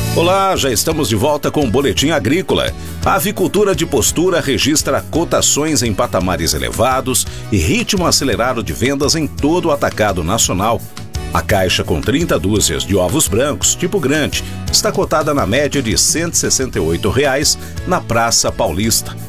Olá, já estamos de volta com o Boletim Agrícola. A avicultura de postura registra cotações em patamares elevados e ritmo acelerado de vendas em todo o atacado nacional. A caixa com 30 dúzias de ovos brancos, tipo grande, está cotada na média de R$ 168 na Praça Paulista.